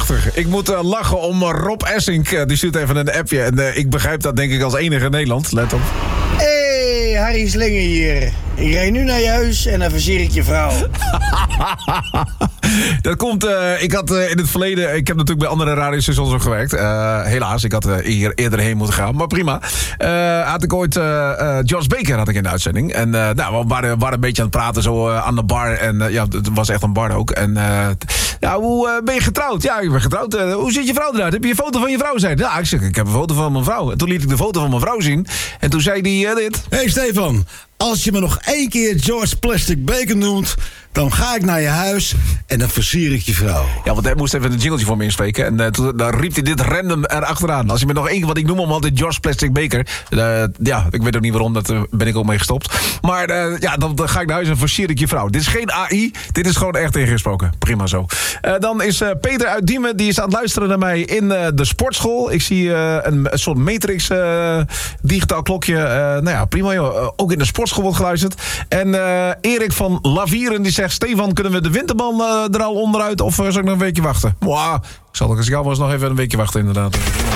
prachtig. Ik moet lachen om Rob Essink. Die stuurt even een appje. En ik begrijp dat denk ik als enige in Nederland. Let op. Hey, Harry Slinger hier. Ik rijd nu naar je huis en dan versier ik je vrouw. Dat komt, ik had in het verleden... Ik heb natuurlijk bij andere radiostations ook gewerkt. Helaas, ik had hier eerder heen moeten gaan. Maar prima. Had ik ooit George Baker had ik in de uitzending. En we waren een beetje aan het praten zo aan de bar. En het was echt een bar ook. En hoe ben je getrouwd? Ja, ik ben getrouwd. Hoe ziet je vrouw eruit? Heb je een foto van je vrouw? Zei ja, ik zeg, ik heb een foto van mijn vrouw. En toen liet ik de foto van mijn vrouw zien. En toen zei hij dit. Hey Stefan, als je me nog 1 keer George Plastic Baker noemt, dan ga ik naar je huis en dan versier ik je vrouw. Ja, want hij moest even een jingletje voor me inspreken. En toen riep hij dit random erachteraan. Als je me nog 1 keer, want ik noem hem altijd George Plastic Baker. Ik weet ook niet waarom, daar ben ik ook mee gestopt. Maar dan ga ik naar huis en versier ik je vrouw. Dit is geen AI, dit is gewoon echt ingesproken. Prima zo. Dan is Peter uit Diemen, die is aan het luisteren naar mij in de sportschool. Ik zie een soort Matrix digitaal klokje. Prima joh. Ook in de sportschool wordt geluisterd. En Erik van Lavieren die zegt, Stefan, kunnen we de winterbal er al onderuit of zal ik nog een weekje wachten? Ik zal als ik jou was nog even een weekje wachten inderdaad.